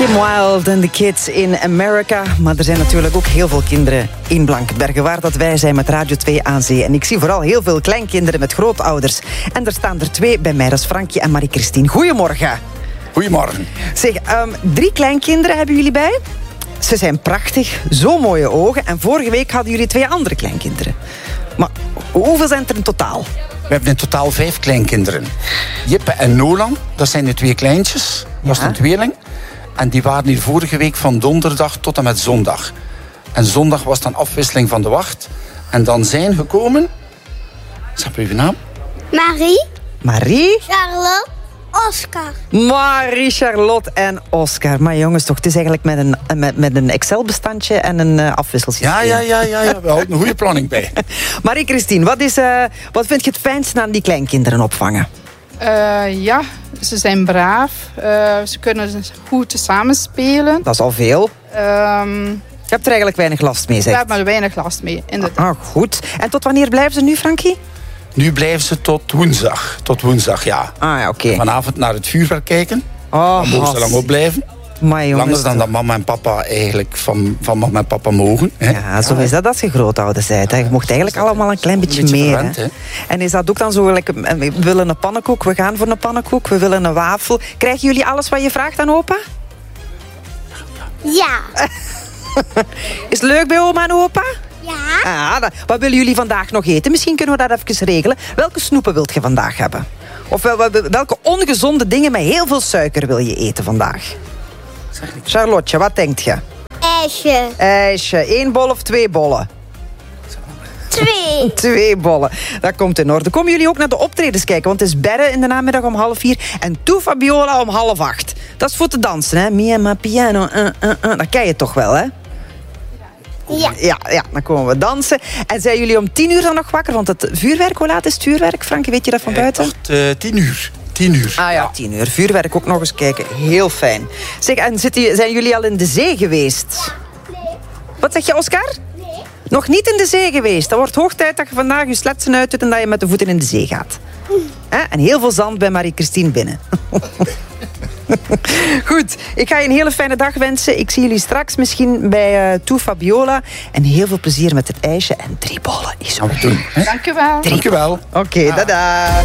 Kim Wilde en de Kids in America. Maar er zijn natuurlijk ook heel veel kinderen in Blankenberge, waar dat wij zijn met Radio 2 aan Zee. En ik zie vooral heel veel kleinkinderen met grootouders. En er staan er 2 bij mij, dat is Frankie en Marie-Christine. Goedemorgen. Goedemorgen. Zeg, 3 kleinkinderen hebben jullie bij. Ze zijn prachtig, zo mooie ogen. En vorige week hadden jullie 2 andere kleinkinderen. Maar hoeveel zijn er in totaal? We hebben in totaal 5 kleinkinderen. Jippe en Nolan, dat zijn de 2 kleintjes. Dat is een tweeling. En die waren hier vorige week van donderdag tot en met zondag. En zondag was dan afwisseling van de wacht. En dan zijn gekomen... Zeg maar uw naam? Marie? Charlotte, Oscar. Marie-Charlotte en Oscar. Maar jongens, toch, het is eigenlijk met een Excel-bestandje en een afwisselsysteem. Ja. We houden een goede planning bij. Marie-Christine, wat vind je het fijnste aan die kleinkinderen opvangen? Ja, ze zijn braaf. Ze kunnen goed samenspelen. Dat is al veel. Je hebt er eigenlijk weinig last mee, Ik zeg. heb er weinig last mee, inderdaad. Ah, goed. En tot wanneer blijven ze nu, Frankie? Nu blijven ze tot woensdag. Tot woensdag, ja. Ah ja, oké. Vanavond naar het vuurwerk kijken. Oh, Dan mogen ze lang opblijven. Maar jongens, Langer dan dat mama en papa eigenlijk van mama en papa mogen. Hè? Ja, zo is dat als je grootouders bent. Hè. Je mocht eigenlijk allemaal een klein beetje meer. verwend, hè? En is dat ook dan zo, we willen een pannenkoek, we gaan voor een pannenkoek, we willen een wafel. Krijgen jullie alles wat je vraagt aan opa? Ja. Is het leuk bij oma en opa? Ja. Wat willen jullie vandaag nog eten? Misschien kunnen we dat even regelen. Welke snoepen wilt je vandaag hebben? Of welke ongezonde dingen met heel veel suiker wil je eten vandaag? Charlotte, wat denkt je? IJsje. 1 bol of 2 bollen? 2. 2 bollen. Dat komt in orde. Komen jullie ook naar de optredens kijken? Want het is Berre in de namiddag om 7:30 en Tu Fabiola om 7:30. Dat is voor te dansen, hè? Mia ma piano. Dat ken je toch wel, hè? Ja. Ja, dan komen we dansen. En zijn jullie om 10 uur dan nog wakker? Want het vuurwerk, hoe laat is het vuurwerk? Frankie, weet je dat van buiten? 10 uur. 10 uur. Ah ja, 10 uur. Vuurwerk ook nog eens kijken. Heel fijn. Zeg, en zijn jullie al in de zee geweest? Nee. Wat zeg je, Oscar? Nee. Nog niet in de zee geweest. Dat wordt hoog tijd dat je vandaag je sletsen uitdoet en dat je met de voeten in de zee gaat. En heel veel zand bij Marie-Christine binnen. Goed, ik ga je een hele fijne dag wensen. Ik zie jullie straks misschien bij Tu Fabiola. En heel veel plezier met het ijsje en 3 bollen is Gaan we doen. Dank je wel. Dank je wel. Oké, dada.